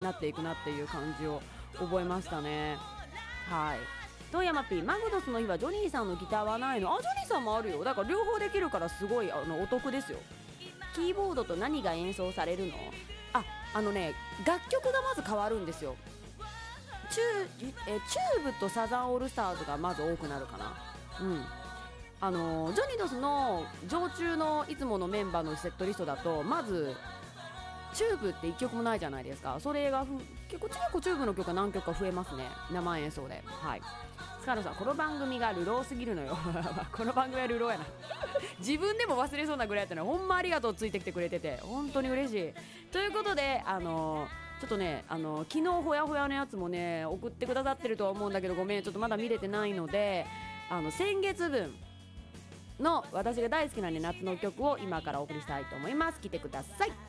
なっていくなっていう感じを覚えましたね。はい。遠山 P、 マグノスの日はジョニーさんのギターはないの？ジョニーさんもあるよ。だから両方できるからすごいお得ですよ。キーボードと何が演奏されるの？楽曲がまず変わるんですよ。チューブとサザンオールスターズがまず多くなるかな。ジョニドスの常駐のいつものメンバーのセットリストだと、まずチューブって1曲もないじゃないですか。それが結構チューブの曲が何曲か増えますね、生演奏で。はい。スカルさん、この番組が流浪すぎるのよこの番組は流浪やな自分でも忘れそうなぐらいやったの。ほんまありがとう、ついてきてくれてて本当に嬉しい。ということでちょっとね、昨日ほやほやのやつもね送ってくださってるとは思うんだけど、ごめん、ちょっとまだ見れてないので、先月分の私が大好きな、ね、夏の曲を今からお送りしたいと思います。来てください。